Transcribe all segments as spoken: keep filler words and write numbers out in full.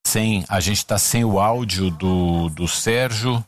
sem, a gente está sem o áudio do, do Sérgio.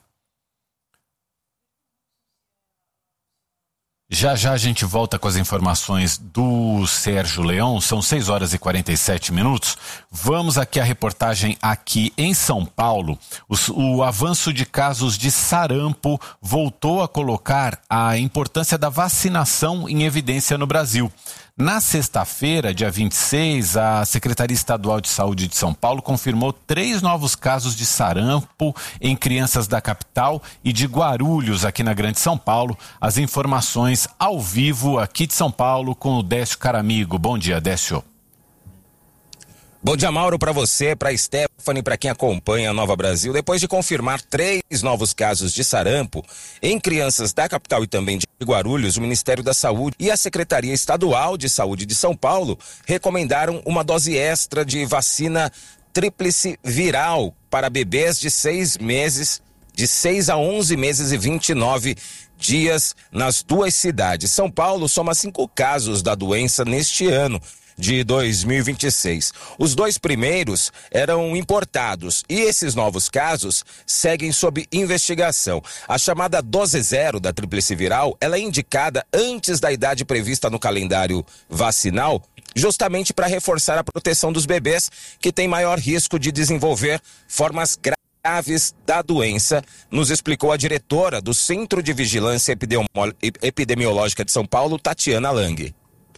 Já já a gente volta com as informações do Sérgio Leão, são seis horas e quarenta e sete minutos. Vamos aqui à reportagem aqui em São Paulo. O, o avanço de casos de sarampo voltou a colocar a importância da vacinação em evidência no Brasil. Na sexta-feira, dia vinte e seis, a Secretaria Estadual de Saúde de São Paulo confirmou três novos casos de sarampo em crianças da capital e de Guarulhos, aqui na Grande São Paulo. As informações ao vivo aqui de São Paulo com o Décio Caramigo. Bom dia, Décio. Bom dia, Mauro, para você, para Stephanie, para quem acompanha a Nova Brasil. Depois de confirmar três novos casos de sarampo em crianças da capital e também de Guarulhos, o Ministério da Saúde e a Secretaria Estadual de Saúde de São Paulo recomendaram uma dose extra de vacina tríplice viral para bebês de seis meses, de seis a onze meses e vinte e nove dias nas duas cidades. São Paulo soma cinco casos da doença neste ano de dois mil e vinte e seis. Os dois primeiros eram importados e esses novos casos seguem sob investigação. A chamada dose zero da tríplice viral, ela é indicada antes da idade prevista no calendário vacinal, justamente para reforçar a proteção dos bebês que têm maior risco de desenvolver formas graves da doença, nos explicou a diretora do Centro de Vigilância Epidemiológica de São Paulo, Tatiana Lang.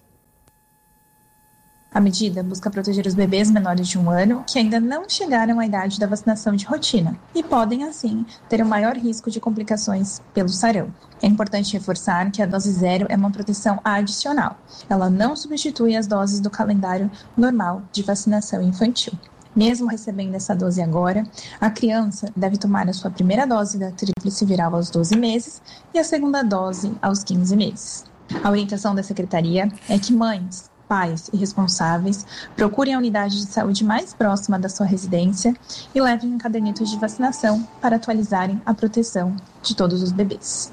A medida busca proteger os bebês menores de um ano que ainda não chegaram à idade da vacinação de rotina e podem, assim, ter um maior risco de complicações pelo sarampo. É importante reforçar que a dose zero é uma proteção adicional. Ela não substitui as doses do calendário normal de vacinação infantil. Mesmo recebendo essa dose agora, a criança deve tomar a sua primeira dose da tríplice viral aos doze meses e a segunda dose aos quinze meses. A orientação da Secretaria é que mães, pais e responsáveis procurem a unidade de saúde mais próxima da sua residência e levem cadernetos de vacinação para atualizarem a proteção de todos os bebês.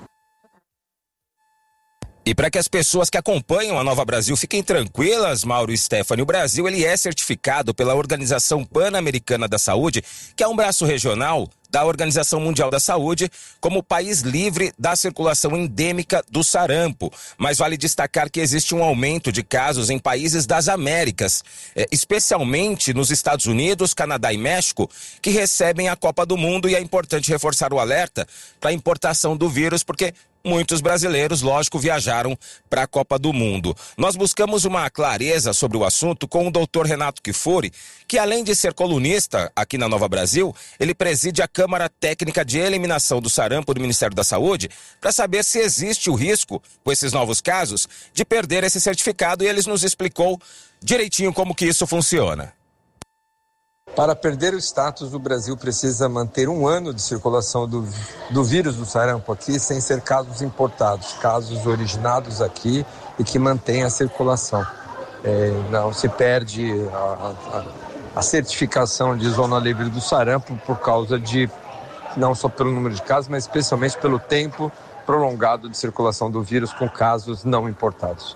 E para que as pessoas que acompanham a Nova Brasil fiquem tranquilas, Mauro e Stephanie, o Brasil ele é certificado pela Organização Pan-Americana da Saúde, que é um braço regional da Organização Mundial da Saúde, como país livre da circulação endêmica do sarampo. Mas vale destacar que existe um aumento de casos em países das Américas, especialmente nos Estados Unidos, Canadá e México, que recebem a Copa do Mundo, e é importante reforçar o alerta para a importação do vírus, porque muitos brasileiros, lógico, viajaram para a Copa do Mundo. Nós buscamos uma clareza sobre o assunto com o doutor Renato Kifuri, que além de ser colunista aqui na Nova Brasil, ele preside a Câmara Técnica de Eliminação do Sarampo do Ministério da Saúde, para saber se existe o risco, com esses novos casos, de perder esse certificado, e ele nos explicou direitinho como que isso funciona. Para perder o status, o Brasil precisa manter um ano de circulação do, do vírus do sarampo aqui, sem ser casos importados, casos originados aqui e que mantêm a circulação. É, não se perde a, a, a certificação de zona livre do sarampo por causa de, não só pelo número de casos, mas especialmente pelo tempo prolongado de circulação do vírus com casos não importados.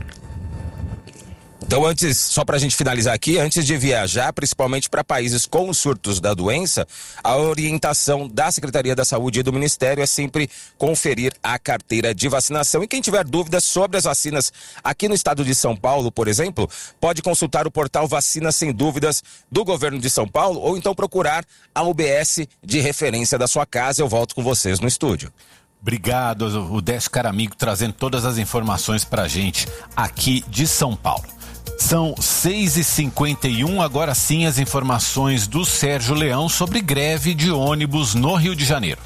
Então, antes, só para a gente finalizar aqui, antes de viajar, principalmente para países com surtos da doença, a orientação da Secretaria da Saúde e do Ministério é sempre conferir a carteira de vacinação. E quem tiver dúvidas sobre as vacinas aqui no estado de São Paulo, por exemplo, pode consultar o portal Vacina Sem Dúvidas do governo de São Paulo, ou então procurar a U B S de referência da sua casa. Eu volto com vocês no estúdio. Obrigado, o Décio Caramigo, trazendo todas as informações para a gente aqui de São Paulo. São seis e cinquenta e um, agora sim as informações do Sérgio Leão sobre greve de ônibus no Rio de Janeiro.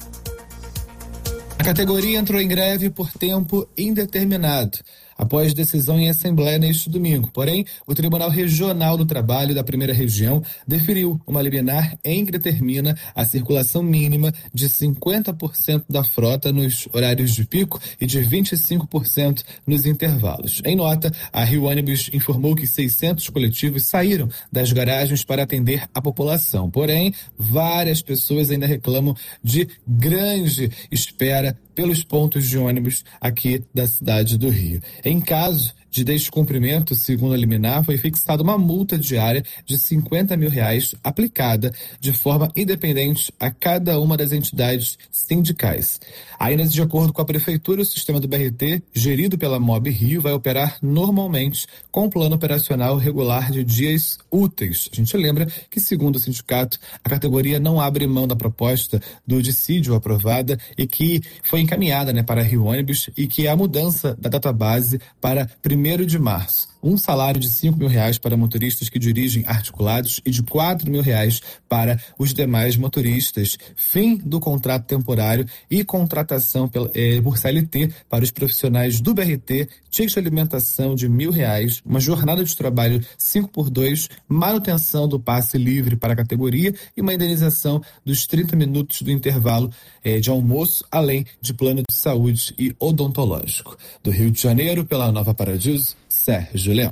A categoria entrou em greve por tempo indeterminado, após decisão em assembleia neste domingo. Porém, o Tribunal Regional do Trabalho da Primeira Região deferiu uma liminar em que determina a circulação mínima de cinquenta por cento da frota nos horários de pico e de vinte e cinco por cento nos intervalos. Em nota, a Rio Ônibus informou que seiscentos coletivos saíram das garagens para atender a população. Porém, várias pessoas ainda reclamam de grande espera pelos pontos de ônibus aqui da cidade do Rio. Em caso de descumprimento, segundo a liminar, foi fixada uma multa diária de cinquenta mil reais aplicada de forma independente a cada uma das entidades sindicais. Ainda de acordo com a Prefeitura, o sistema do B R T, gerido pela Mob Rio, vai operar normalmente com um plano operacional regular de dias úteis. A gente lembra que, segundo o sindicato, a categoria não abre mão da proposta do dissídio aprovada e que foi encaminhada, né, para a Rio Ônibus, e que é a mudança da database para primeiro de março. Um salário de cinco mil reais para motoristas que dirigem articulados e de quatro mil reais para os demais motoristas. Fim do contrato temporário e contratação pela, eh, por C L T para os profissionais do B R T, ticket de alimentação de mil reais, uma jornada de trabalho cinco por dois, manutenção do passe livre para a categoria e uma indenização dos trinta minutos do intervalo eh, de almoço, além de plano de saúde e odontológico. Do Rio de Janeiro, pela Nova Paradiso, Sérgio Leão.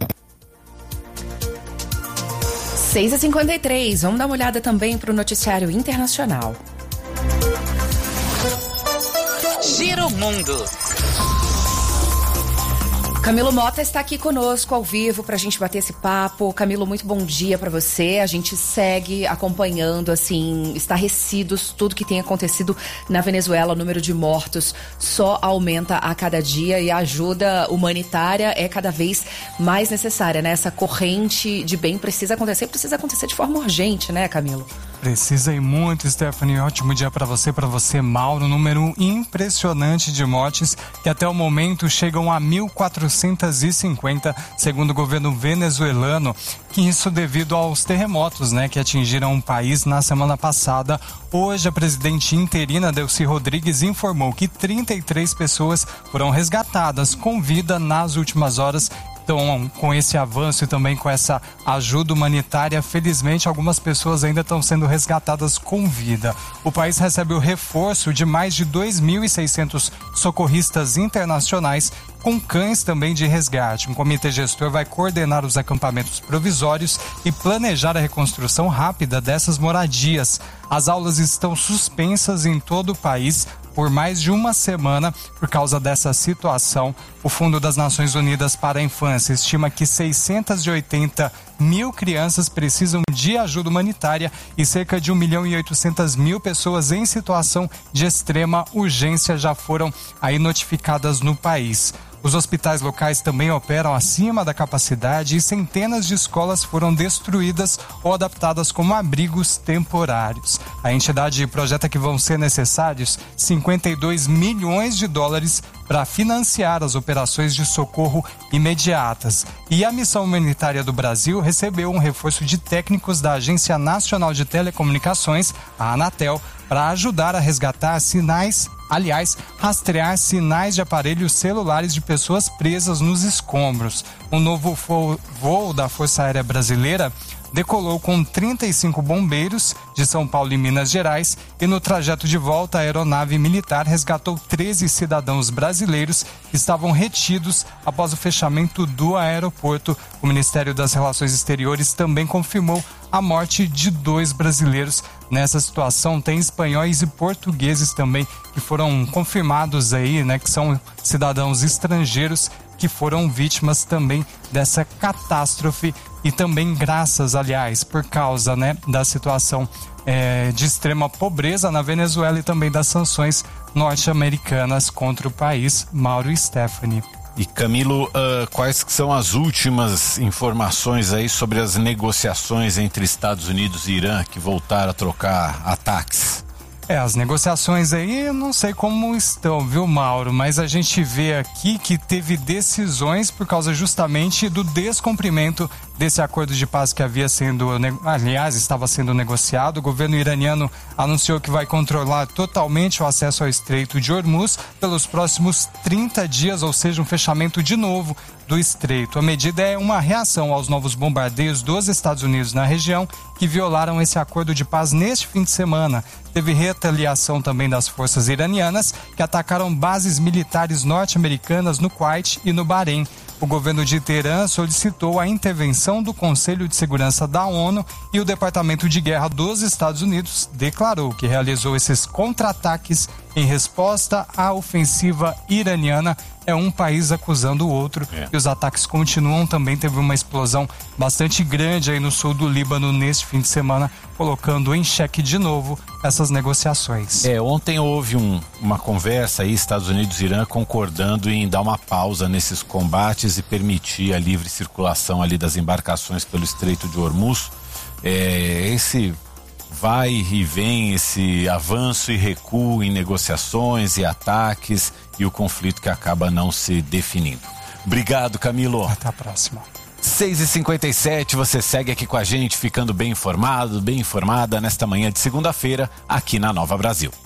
seis e cinquenta e três, vamos dar uma olhada também para o noticiário internacional. Giro Mundo. Camilo Mota está aqui conosco ao vivo para a gente bater esse papo. Camilo, muito bom dia para você. A gente segue acompanhando, assim, estarrecidos, tudo que tem acontecido na Venezuela. O número de mortos só aumenta a cada dia e a ajuda humanitária é cada vez mais necessária, né? Essa corrente de bem precisa acontecer, precisa acontecer de forma urgente, né, Camilo? Precisa e muito, Stephanie. Ótimo dia para você, para você, Mauro. Número impressionante de mortes que até o momento chegam a mil quatrocentos e cinquenta, segundo o governo venezuelano, que isso devido aos terremotos, né, que atingiram o país na semana passada. Hoje, a presidente interina, Delcy Rodrigues, informou que trinta e três pessoas foram resgatadas com vida nas últimas horas. Então, com esse avanço e também com essa ajuda humanitária, felizmente algumas pessoas ainda estão sendo resgatadas com vida. O país recebe o reforço de mais de dois mil e seiscentos socorristas internacionais com cães também de resgate. Um comitê gestor vai coordenar os acampamentos provisórios e planejar a reconstrução rápida dessas moradias. As aulas estão suspensas em todo o país por mais de uma semana por causa dessa situação. O Fundo das Nações Unidas para a Infância estima que seiscentos e oitenta mil crianças precisam de ajuda humanitária e cerca de um milhão e oitocentas mil pessoas em situação de extrema urgência já foram aí notificadas no país. Os hospitais locais também operam acima da capacidade e centenas de escolas foram destruídas ou adaptadas como abrigos temporários. A entidade projeta que vão ser necessários cinquenta e dois milhões de dólares para financiar as operações de socorro imediatas. E a missão humanitária do Brasil recebeu um reforço de técnicos da Agência Nacional de Telecomunicações, a Anatel, para ajudar a resgatar sinais, aliás, rastrear sinais de aparelhos celulares de pessoas presas nos escombros. Um novo voo da Força Aérea Brasileira decolou com trinta e cinco bombeiros de São Paulo e Minas Gerais e no trajeto de volta a aeronave militar resgatou treze cidadãos brasileiros que estavam retidos após o fechamento do aeroporto. O Ministério das Relações Exteriores também confirmou a morte de dois brasileiros. Nessa situação tem espanhóis e portugueses também que foram confirmados aí, né, que são cidadãos estrangeiros que foram vítimas também dessa catástrofe e também graças, aliás, por causa, né, da situação é, de extrema pobreza na Venezuela e também das sanções norte-americanas contra o país. Mauro e Stephanie. E Camilo, uh, quais são as últimas informações aí sobre as negociações entre Estados Unidos e Irã que voltaram a trocar ataques? É, as negociações aí, eu não sei como estão, viu, Mauro? Mas a gente vê aqui que teve decisões por causa justamente do descumprimento desse acordo de paz que havia sendo, aliás, estava sendo negociado. O governo iraniano anunciou que vai controlar totalmente o acesso ao Estreito de Hormuz pelos próximos trinta dias, ou seja, um fechamento de novo do estreito. A medida é uma reação aos novos bombardeios dos Estados Unidos na região que violaram esse acordo de paz neste fim de semana. Teve retaliação também das forças iranianas que atacaram bases militares norte-americanas no Kuwait e no Bahrein. O governo de Teherã solicitou a intervenção do Conselho de Segurança da ONU e o Departamento de Guerra dos Estados Unidos declarou que realizou esses contra-ataques em resposta à ofensiva iraniana. É um país acusando o outro é. e os ataques continuam. Também teve uma explosão bastante grande aí no sul do Líbano neste fim de semana, colocando em xeque de novo essas negociações. É, ontem houve um, uma conversa aí, Estados Unidos e Irã concordando em dar uma pausa nesses combates e permitir a livre circulação ali das embarcações pelo Estreito de Hormuz. É, esse vai e vem, esse avanço e recuo em negociações e ataques e o conflito que acaba não se definindo. Obrigado, Camilo. Até a próxima. seis e cinquenta e sete, você segue aqui com a gente, ficando bem informado, bem informada nesta manhã de segunda-feira, aqui na Nova Brasil.